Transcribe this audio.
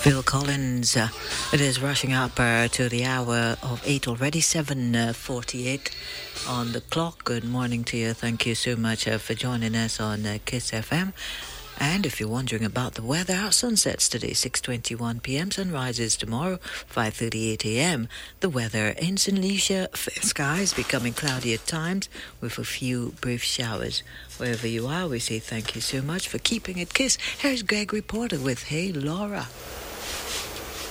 Bill Collins. It is rushing up to the hour of 8 already, 7:48 on the clock. Good morning to you. Thank you so much for joining us on Kiss FM. And if you're wondering about the weather, our sunsets today, 6:21 p.m. Sunrises tomorrow, 5:38 a.m. The weather in St. Lucia, fair skies, becoming cloudy at times with a few brief showers. Wherever you are, we say thank you so much for keeping it Kiss. Here's Gregory Porter with Hey Laura.